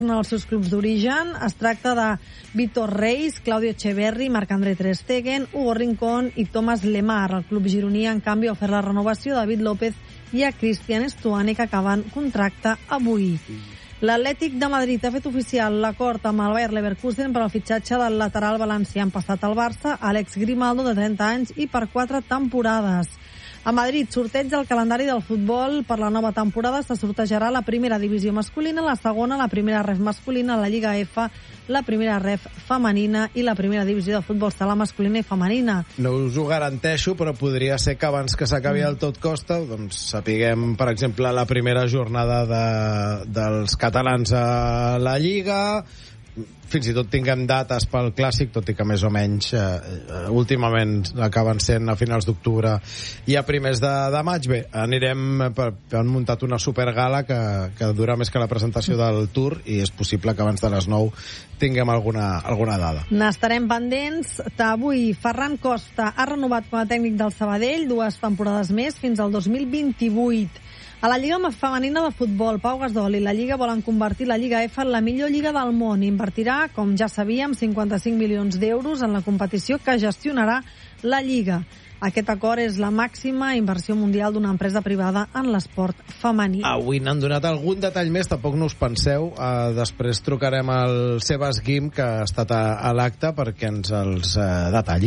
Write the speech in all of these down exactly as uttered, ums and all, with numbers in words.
els seus clubs d'origen. Es tracta de Víctor Reis, Claudio Echeverri, Marc-André Ter Stegen, Hugo Rincón i Thomas Lemar. El club gironí, en canvi, ha ofert la renovació a David López i a Cristian Stuani, que acaben contracte avui. L'Atlètic de Madrid ha fet oficial l'acord amb el Bayer Leverkusen per al fitxatge del lateral valencià passat al Barça, Àlex Grimaldo, de trenta anys, i per quatre temporades. A Madrid, sorteig del calendari del futbol per la nova temporada. Se sortejarà la primera divisió masculina, la segona, la primera ref masculina, la Lliga F, la primera ref femenina i la primera divisió de futbol sala masculina i femenina. No us ho garanteixo, però podria ser que abans que s'acabi el tot costa, doncs sapiguem, per exemple, la primera jornada de, dels catalans a la Lliga, fins i tot tinguem dates pel Clàssic, tot i que més o menys eh, últimament acaben sent a finals d'octubre i a primers de, de maig. Bé, anirem per, han muntat una supergala que, que dura més que la presentació del Tour i és possible que abans de les nou tinguem alguna, alguna dada. N'estarem pendents. Avui Ferran Costa ha renovat com a tècnic del Sabadell dues temporades més fins al dos mil vint-i-vuit. A la Lliga femenina de futbol, Pau Gasol i la Lliga volen convertir la Lliga F en la millor lliga del món. Invertirà, com ja sabíem, cinquanta-cinc milions d'euros en la competició que gestionarà la Lliga. Aquest acord és la màxima inversió mundial d'una empresa privada en l'esport femení. Avui n'han donat algun detall més, tampoc no us penseu. Uh, després trucarem al Sebas Guim, que ha estat a, a l'acte, perquè ens els uh, detalli.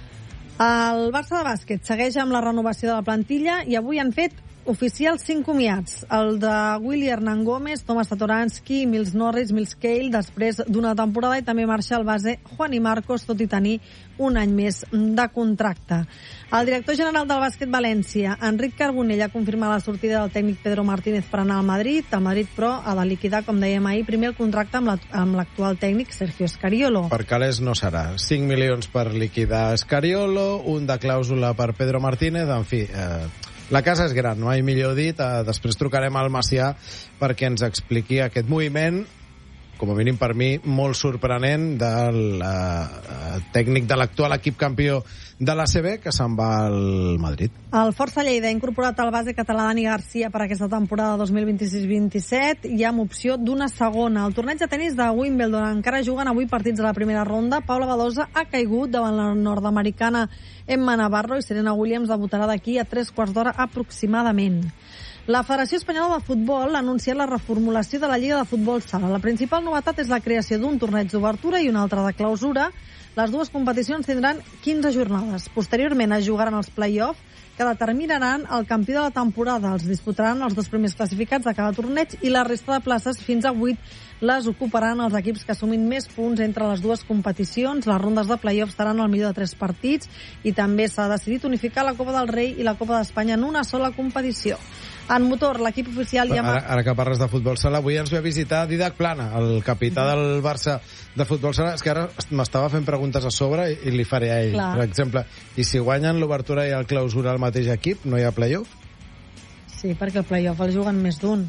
El Barça de bàsquet segueix amb la renovació de la plantilla i avui han fet oficials cinc comiats. El de Willy Hernán Gómez, Tomas Satoransky, Mills Norris, Mills Cale, després d'una temporada, i també marxa el base Juani Marcos, tot i tenir un any més de contracte. El director general del Bàsquet València, Enric Carbonell, ha confirmat la sortida del tècnic Pedro Martínez per anar al Madrid. El Madrid, però, ha de liquidar, com dèiem ahir, primer el contracte amb, la, amb l'actual tècnic Sergio Scariolo. Per calés no serà. cinc milions per liquidar Scariolo, un de clàusula per Pedro Martínez, en fi... Eh... La casa és gran, no hi millor dit. Uh, després trucarem al Macià perquè ens expliqui aquest moviment, com a mínim per mi, molt sorprenent del uh, tècnic de l'actual equip campió de l'A C B, que se'n va al Madrid. El Força Lleida ha incorporat el base català Dani Garcia per aquesta temporada dos mil vint-i-sis vint-i-set i amb opció d'una segona. El torneig de tenis de Wimbledon encara juguen avui partits de la primera ronda. Paula Badosa ha caigut davant la nord-americana Emma Navarro i Serena Williams debutarà d'aquí a tres quarts d'hora aproximadament. La Federació Espanyola de Futbol ha anunciat la reformulació de la Lliga de Futbol Sala. La principal novetat és la creació d'un torneig d'obertura i un altre de clausura. Les dues competicions tindran quinze jornades. Posteriorment es jugaran els play-off, que determinaran el campió de la temporada. Els disputaran els dos primers classificats de cada torneig i la resta de places, fins a vuit, les ocuparan els equips que sumin més punts entre les dues competicions. Les rondes de play-off seran el millor de tres partits i també s'ha decidit unificar la Copa del Rei i la Copa d'Espanya en una sola competició. En motor, l'equip oficial ja... Ara, ara que parles de futbol sala, avui ens ve a visitar Didac Plana, el capità del Barça de futbol sala. És que ara m'estava fent preguntes a sobre i, i li faré a ell. Clar. Per exemple, i si guanyen l'obertura i el clausura al mateix equip, no hi ha play-off? Sí, perquè el play-off el juguen més d'un.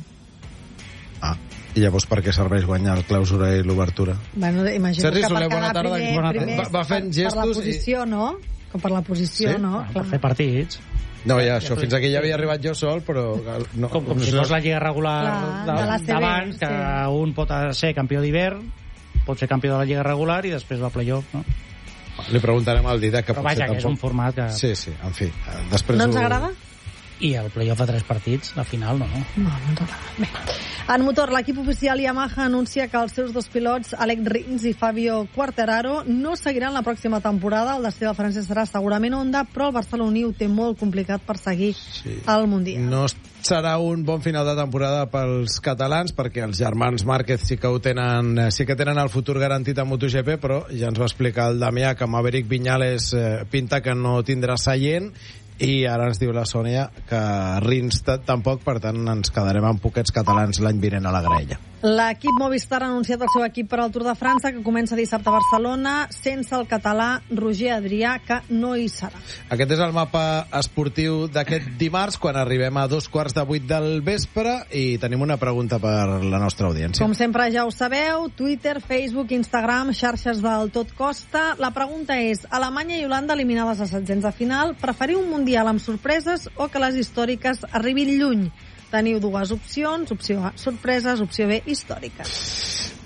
Ah, i llavors per què serveix guanyar el clausura i l'obertura? Bueno, imagino Sergi que Soler, per bona quedar tarda. primer, Bona primer va, va fent per, gestos per la posició, i... no? Com per la posició, sí? no? Per fer partits. No, ja, això, fins aquí ja havia arribat jo sol, però... No, com, com si fos la lliga regular Clar, d'abans, que sí. Un pot ser campió d'hivern, pot ser campió de la lliga regular i després va a playoff, no? Li preguntarem al Didac, que però vaja, que tampoc... és un format que... Sí, sí, en fi. Després no ens ho... agrada? I el playoff a tres partits, la final, no? No, no ens agrada. Bé. En motor, l'equip oficial Yamaha anuncia que els seus dos pilots, Alec Rins i Fabio Quartararo, no seguiran la pròxima temporada. El destí del francès serà segurament Honda, però el barceloní ho té molt complicat per seguir sí. al Mundial. No serà un bon final de temporada pels catalans, perquè els germans Márquez sí que ho tenen, sí que tenen el futur garantit a MotoGP, però ja ens va explicar el Damià que Maverick Viñales eh, pinta que no tindrà seient, i ara ens diu la Sònia que Rins tampoc, per tant ens quedarem amb poquets catalans l'any vinent a la graella. L'equip Movistar ha anunciat el seu equip per al Tour de França, que comença dissabte a Barcelona, sense el català Roger Adrià, que no hi serà. Aquest és el mapa esportiu d'aquest dimarts, quan arribem a dos quarts de vuit del vespre, i tenim una pregunta per la nostra audiència. Com sempre ja ho sabeu, Twitter, Facebook, Instagram, xarxes del Tot Costa. La pregunta és: Alemanya i Holanda eliminades a setzents de final, preferiu un mundial amb sorpreses o que les històriques arribin lluny? Teniu dues opcions, opció A, sorpreses, opció B, històriques.